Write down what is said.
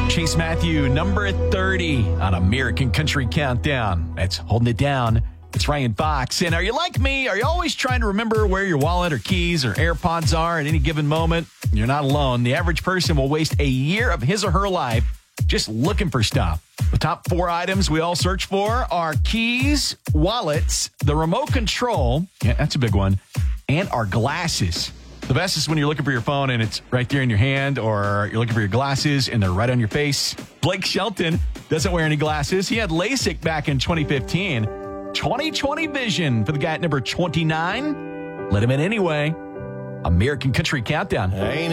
Chase Matthew, number 30 on American Country Countdown. That's Holding It Down. It's Ryan Fox. And are you like me? Are you always trying to remember where your wallet or keys or AirPods are at any given moment? You're not alone. The average person will waste a year of his or her life just looking for stuff. The top 4 items we all search for are keys, wallets, the remote control, yeah, that's a big one, and our glasses. The best is when you're looking for your phone and it's right there in your hand, or you're looking for your glasses and they're right on your face. Blake Shelton doesn't wear any glasses. He had LASIK back in 2015. 20/20 vision for the guy at number 29. Let him in anyway. American Country Countdown.